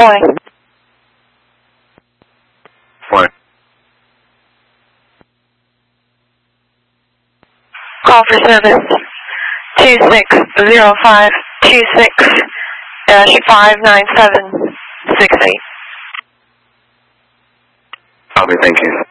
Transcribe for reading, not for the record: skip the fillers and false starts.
deploy. Fine. Call for service 260526-59768. Copy, thank you.